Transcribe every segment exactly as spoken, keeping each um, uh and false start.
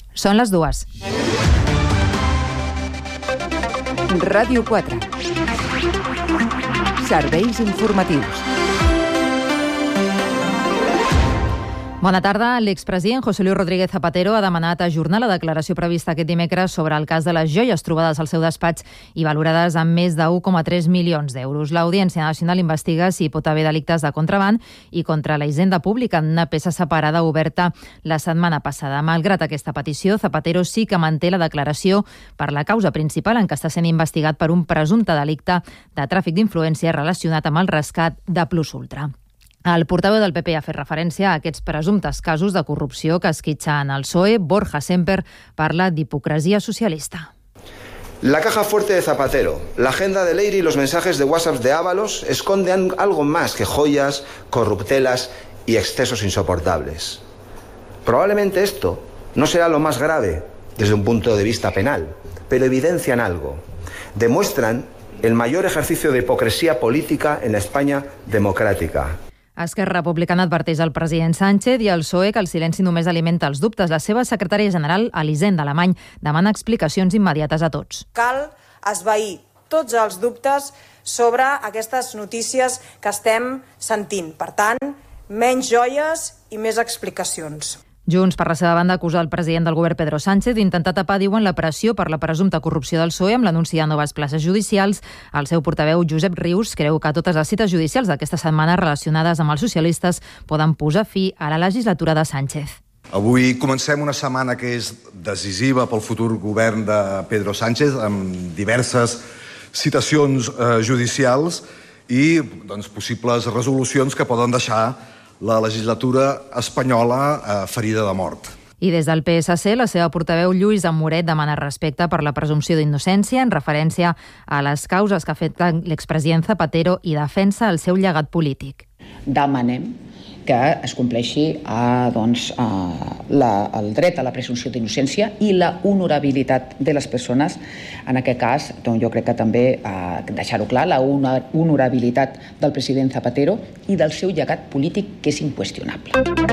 Són les dues. Ràdio quatre. Serveis informatius. Bona tarda. L'expresident José Luis Rodríguez Zapatero ha demanat ajornar la declaració prevista aquest dimecres sobre el cas de les joies trobades al seu despatx i valorades amb més de u coma tres milions d'euros. L'Audiència Nacional investiga si hi pot haver delictes de contraban i contra la hisenda pública en una peça separada oberta la setmana passada. Malgrat aquesta petició, Zapatero sí que manté la declaració per la causa principal en què està sent investigat per un presumpte delicte de tràfic d'influència relacionat amb el rescat de Plus Ultra. El portaveu del P P ha fet referència a aquests presumptes casos de corrupció que esquitxen el P S O E. Borja Semper parla d'hipocresia socialista. La caja fuerte de Zapatero, la agenda de Leire y los mensajes de WhatsApp de Ábalos esconden algo más que joyas, corruptelas y excesos insoportables. Probablemente esto no será lo más grave desde un punto de vista penal, pero evidencian algo. Demuestran el mayor ejercicio de hipocresía política en la España democrática. Esquerra Republicana adverteix al president Sánchez i al P S O E que el silenci només alimenta els dubtes. La seva secretària general, Elisenda Alemany, demana explicacions immediates a tots. Cal esvair tots els dubtes sobre aquestes notícies que estem sentint. Per tant, menys joies i més explicacions. Junts, per la seva banda, acusa el president del govern Pedro Sánchez d'intentar tapar, diuen, la pressió per la presumpta corrupció del P S O E amb l'anunci de noves places judicials. El seu portaveu, Josep Rius, creu que totes les cites judicials d'aquesta setmana relacionades amb els socialistes poden posar fi a la legislatura de Sánchez. Avui comencem una setmana que és decisiva pel futur govern de Pedro Sánchez, amb diverses citacions eh, judicials i doncs, possibles resolucions que poden deixar la legislatura espanyola eh, ferida de mort. I des del P S C, la seva portaveu Lluïsa Moret demana respecte per la presumpció d'innocència en referència a les causes que afecten l'expresident Zapatero i defensa el seu llegat polític. Demanem que es compleixi eh, doncs, eh, la, el dret a la presumpció d'innocència i la honorabilitat de les persones. En aquest cas, doncs, jo crec que també eh, deixar-ho clar, la honorabilitat del president Zapatero i del seu llegat polític, que és inqüestionable.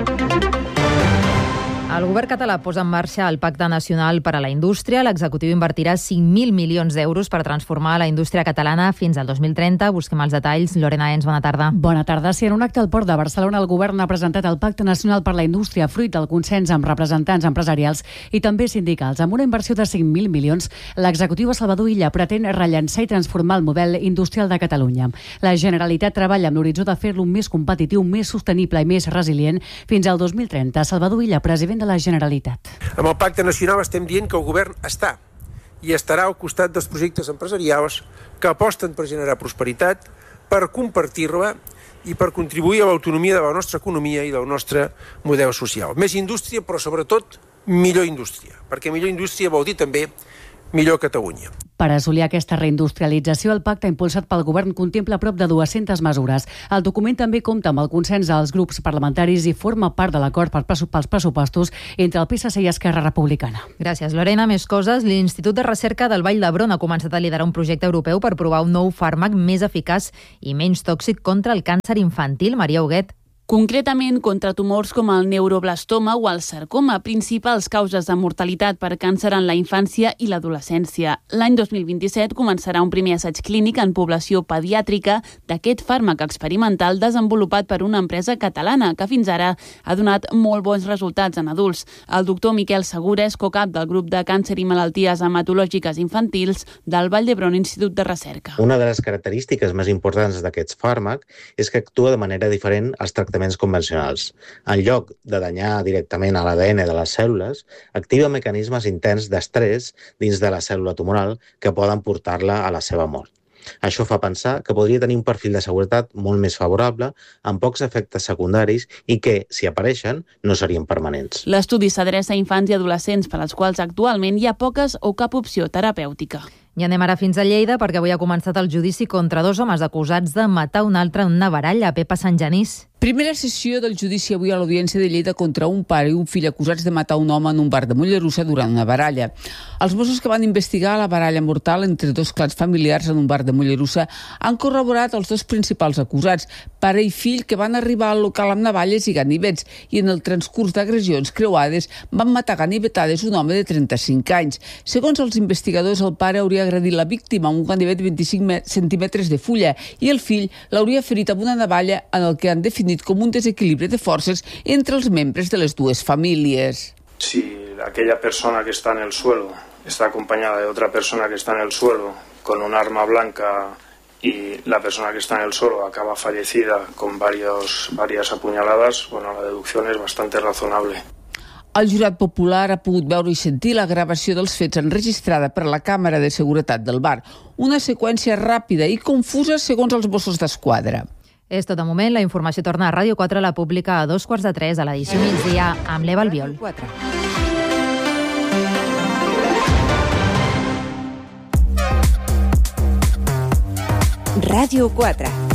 El govern català posa en marxa el Pacte Nacional per a la Indústria. L'executiu invertirà cinc mil milions d'euros per transformar la indústria catalana fins al dos mil trenta. Busquem els detalls. Lorena Ens, bona tarda. Bona tarda. Si en un acte al Port de Barcelona el govern ha presentat el Pacte Nacional per a la Indústria, fruit del consens amb representants empresarials i també sindicals. Amb una inversió de cinc mil milions, l'executiu a Salvador Illa pretén rellançar i transformar el model industrial de Catalunya. La Generalitat treballa amb l'horitzó de fer-lo més competitiu, més sostenible i més resilient fins al dos mil trenta. Salvador Illa, president de la Generalitat. Amb el Pacte Nacional estem dient que el govern està i estarà al costat dels projectes empresarials que aposten per generar prosperitat, per compartir-la i per contribuir a l'autonomia de la nostra economia i del nostre model social. Més indústria, però sobretot millor indústria, perquè millor indústria vol dir també millor Catalunya. Per assolir aquesta reindustrialització, el pacte impulsat pel govern contempla prop de dues-centes mesures. El document també compta amb el consens dels grups parlamentaris i forma part de l'acord pels pressupostos entre el P S C i Esquerra Republicana. Gràcies, Lorena. Més coses. L'Institut de Recerca del Vall d'Hebron ha començat a liderar un projecte europeu per provar un nou fàrmac més eficaç i menys tòxic contra el càncer infantil. Maria Huguet. Concretament contra tumors com el neuroblastoma o el sarcoma, principals causes de mortalitat per càncer en la infància i l'adolescència. L'any dos mil vint-i-set començarà un primer assaig clínic en població pediàtrica d'aquest fàrmac experimental desenvolupat per una empresa catalana que fins ara ha donat molt bons resultats en adults. El doctor Miquel Segura és cocap del grup de càncer i malalties hematològiques infantils del Vall d'Hebron Institut de Recerca. Una de les característiques més importants d'aquest fàrmac és que actua de manera diferent als tractaments convencionals. En lloc de danyar directament a l'A D N de les cèl·lules, activa mecanismes interns d'estrès dins de la cèl·lula tumoral que poden portar-la a la seva mort. Això fa pensar que podria tenir un perfil de seguretat molt més favorable, amb pocs efectes secundaris i que, si apareixen, no serien permanents. L'estudi s'adreça a infants i adolescents per als quals actualment hi ha poques o cap opció terapèutica. I anem ara fins a Lleida, perquè avui ha començat el judici contra dos homes acusats de matar un altre en una baralla a Pepa Sant Genís. Primera sessió del judici avui a l'Audiència de Lleida contra un pare i un fill acusats de matar un home en un bar de Mollerussa durant una baralla. Els Mossos que van investigar la baralla mortal entre dos clans familiars en un bar de Mollerussa han corroborat els dos principals acusats, pare i fill, que van arribar al local amb navalles i ganivets i en el transcurs d'agressions creuades van matar ganivetades un home de trenta-cinc anys. Segons els investigadors, el pare hauria agredit la víctima amb un ganivet de vint-i-cinc centímetres de fulla i el fill l'hauria ferit amb una navalla, en el que han definit com un desequilibri de forces entre els membres de les dues famílies. Si aquella persona que está en el suelo está acompañada de otra persona que está en el suelo con un arma blanca y la persona que está en el suelo acaba fallecida con varios, varias apuñaladas, bueno, la deducción es bastante razonable. El jurat popular ha pogut veure i sentir la gravació dels fets enregistrada per la càmera de seguretat del bar. Una seqüència ràpida i confusa segons els Mossos d'Esquadra. És tot de moment. La informació torna a Ràdio quatre, la pública a dos quarts de tres a l'edició migdia amb l'Eva Albiol. Ràdio quatre.